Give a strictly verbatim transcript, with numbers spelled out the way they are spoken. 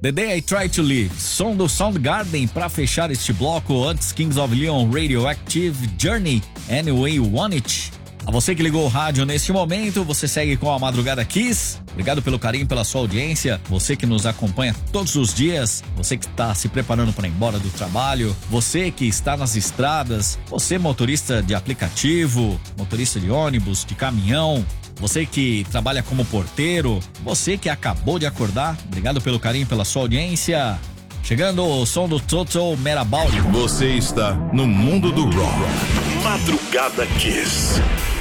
The Day I Try to Live, som do Soundgarden pra fechar este bloco. Antes, Kings of Leon, Radioactive, Journey, Anyway You Want It. A você que ligou o rádio neste momento, você segue com a Madrugada Kiss. Obrigado pelo carinho, pela sua audiência. Você que nos acompanha todos os dias, você que está se preparando para ir embora do trabalho, você que está nas estradas, você motorista de aplicativo, motorista de ônibus, de caminhão, você que trabalha como porteiro, você que acabou de acordar, obrigado pelo carinho, pela sua audiência. Chegando o som do Total Metabound. Você está no mundo do rock. Madrugada Kiss.